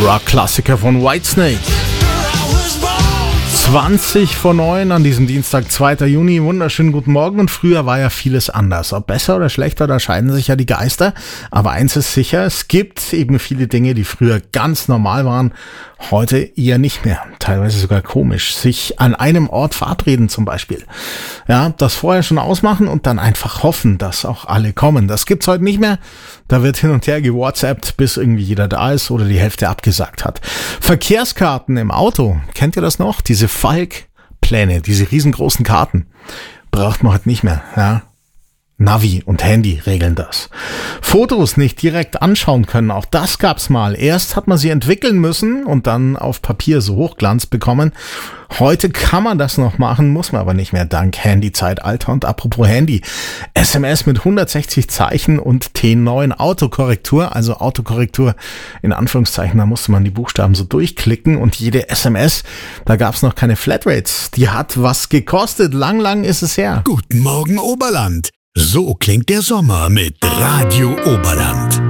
Rock-Klassiker von Whitesnake. 20 vor 9 an diesem Dienstag, 2. Juni. Wunderschönen guten Morgen. Und früher war ja vieles anders. Ob besser oder schlechter, da scheiden sich ja die Geister. Aber eins ist sicher, es gibt eben viele Dinge, die früher ganz normal waren, heute eher nicht mehr. Teilweise sogar komisch. Sich an einem Ort verabreden zum Beispiel. Ja, das vorher schon ausmachen und dann einfach hoffen, dass auch alle kommen. Das gibt's heute nicht mehr. Da wird hin und her gewhatsappt, bis irgendwie jeder da ist oder die Hälfte abgesagt hat. Verkehrskarten im Auto. Kennt ihr das noch? Diese Falkpläne, diese riesengroßen Karten. Braucht man heute nicht mehr, ja. Navi und Handy regeln das. Fotos nicht direkt anschauen können, auch das gab's mal. Erst hat man sie entwickeln müssen und dann auf Papier so Hochglanz bekommen. Heute kann man das noch machen, muss man aber nicht mehr, dank Handy-Zeitalter. Und apropos Handy, SMS mit 160 Zeichen und T9 Autokorrektur, also Autokorrektur in Anführungszeichen, da musste man die Buchstaben so durchklicken und jede SMS, da gab's noch keine Flatrates, die hat was gekostet, lang ist es her. Guten Morgen Oberland, so klingt der Sommer mit Radio Oberland.